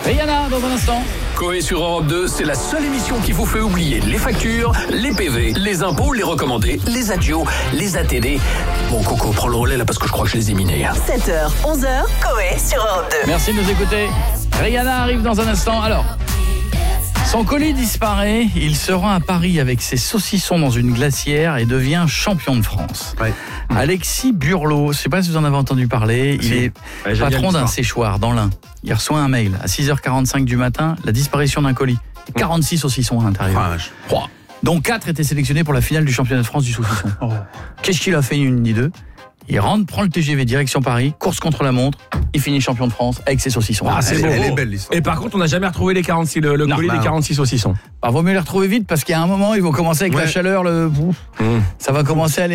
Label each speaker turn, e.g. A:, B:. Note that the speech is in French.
A: Rihanna dans un instant.
B: Coé sur Europe 2, c'est la seule émission qui vous fait oublier les factures, les PV, les impôts, les recommandés, les adios, les ATD. Bon, Coco, prends le relais là parce que je crois que je les ai minés.
C: 7h, 11h, Coé sur Europe 2.
A: Merci de nous écouter. Rihanna arrive dans un instant. Alors, son colis disparaît. Il se rend à Paris avec ses saucissons dans une glacière et devient champion de France.
D: Ouais.
A: Alexis Burlot, je ne sais pas si vous en avez entendu parler, il est patron d'un séchoir dans l'Ain. Il reçoit un mail à 6h45 du matin, la disparition d'un colis. 46 saucissons à l'intérieur. Donc 4 étaient sélectionnés pour la finale du championnat de France du saucisson. Qu'est-ce qu'il a fait une ni deux ? Il rentre, prend le TGV direction Paris, course contre la montre, il finit champion de France avec ses saucissons.
D: Elle est belle l'histoire.
E: Et par contre, on n'a jamais retrouvé les 46, le colis des 46 saucissons.
A: Vaut mieux les retrouver vite parce qu'il y a un moment, ils vont commencer avec la chaleur, ça va commencer à